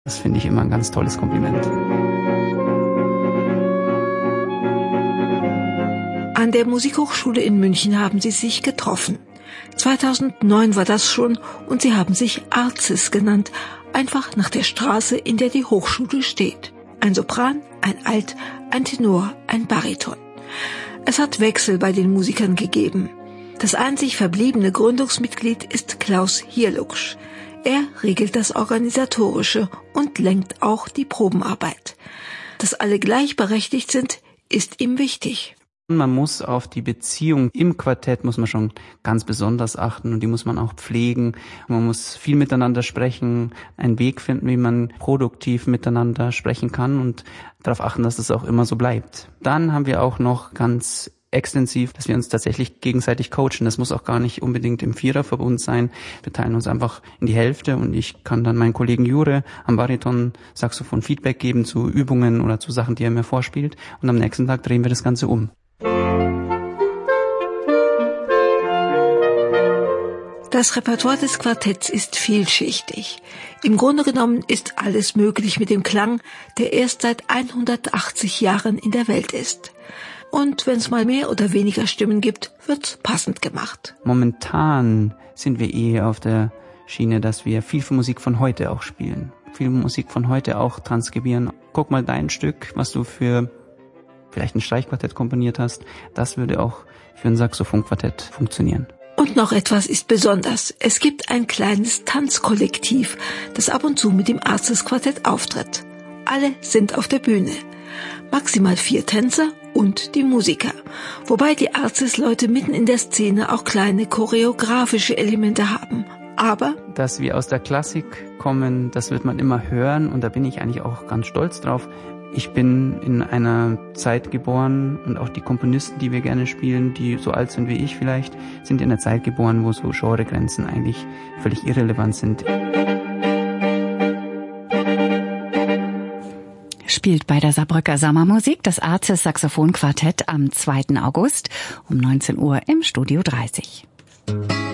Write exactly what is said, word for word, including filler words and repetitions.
Das finde ich immer ein ganz tolles Kompliment. An der Musikhochschule in München haben sie sich getroffen. zweitausendneun war das schon und sie haben sich Arzis genannt, einfach nach der Straße, in der die Hochschule steht. Ein Sopran, ein Alt, ein Tenor, ein Bariton. Es hat Wechsel bei den Musikern gegeben. Das einzig verbliebene Gründungsmitglied ist Klaus Hierluksch. Er regelt das Organisatorische und lenkt auch die Probenarbeit. Dass alle gleichberechtigt sind, ist ihm wichtig. Man muss auf die Beziehung im Quartett muss man schon ganz besonders achten und die muss man auch pflegen. Man muss viel miteinander sprechen, einen Weg finden, wie man produktiv miteinander sprechen kann und darauf achten, dass es auch immer so bleibt. Dann haben wir auch noch ganz extensiv, dass wir uns tatsächlich gegenseitig coachen. Das muss auch gar nicht unbedingt im Viererverbund sein. Wir teilen uns einfach in die Hälfte und ich kann dann meinen Kollegen Jure am Bariton Saxophon Feedback geben zu Übungen oder zu Sachen, die er mir vorspielt und am nächsten Tag drehen wir das Ganze um. Das Repertoire des Quartetts ist vielschichtig. Im Grunde genommen ist alles möglich mit dem Klang, der erst seit hundertachtzig Jahren in der Welt ist. Und wenn es mal mehr oder weniger Stimmen gibt, wird's passend gemacht. Momentan sind wir eher auf der Schiene, dass wir viel für Musik von heute auch spielen. Viel Musik von heute auch transkribieren. Guck mal dein Stück, was du für vielleicht ein Streichquartett komponiert hast. Das würde auch für ein Saxophonquartett funktionieren. Und noch etwas ist besonders. Es gibt ein kleines Tanzkollektiv, das ab und zu mit dem Arzis-Quartett auftritt. Alle sind auf der Bühne. Maximal vier Tänzer und die Musiker. Wobei die Arzis-Leute mitten in der Szene auch kleine choreografische Elemente haben. Aber dass wir aus der Klassik kommen, das wird man immer hören und da bin ich eigentlich auch ganz stolz drauf. Ich bin in einer Zeit geboren und auch die Komponisten, die wir gerne spielen, die so alt sind wie ich vielleicht, sind in einer Zeit geboren, wo so Genregrenzen eigentlich völlig irrelevant sind. Spielt bei der Saarbrücker Sommermusik das Arzis Saxophonquartett am zweiten August um neunzehn Uhr im Studio dreißig.